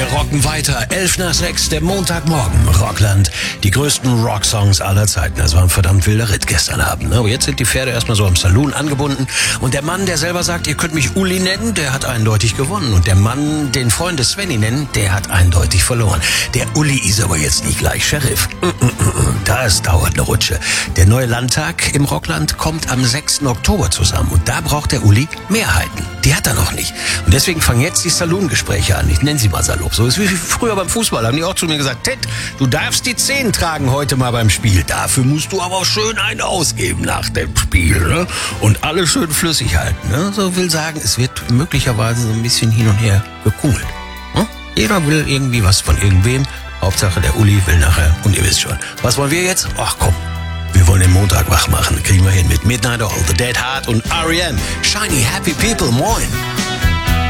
Wir rocken weiter. 5:11, der Montagmorgen. Rockland. Die größten Rocksongs aller Zeiten. Das war ein verdammt wilder Ritt gestern Abend. Aber jetzt sind die Pferde erstmal so am Saloon angebunden. Und der Mann, der selber sagt, ihr könnt mich Uli nennen, der hat eindeutig gewonnen. Und der Mann, den Freunde Svenny nennen, der hat eindeutig verloren. Der Uli ist aber jetzt nicht gleich Sheriff. Das dauert eine Rutsche. Der neue Landtag im Rockland kommt am 6. Oktober zusammen. Und da braucht der Uli Mehrheiten. Die hat er noch nicht. Und deswegen fangen jetzt die Saloon-Gespräche an. Ich nenne sie mal salopp. So ist wie früher beim Fußball. Haben die auch zu mir gesagt, Ted, du darfst die 10 tragen heute mal beim Spiel. Dafür musst du aber auch schön einen ausgeben nach dem Spiel. Ne? Und alles schön flüssig halten. Ne? So will sagen, es wird möglicherweise so ein bisschen hin und her gekungelt. Ne? Jeder will irgendwie was von irgendwem. Hauptsache der Uli will nachher. Und ihr wisst schon. Was wollen wir jetzt? Ach komm. Wir wollen den Montag wach machen. Kriegen wir hin mit Midnight Oil, The Dead Heart und R.E.M. Shiny Happy People. Moin.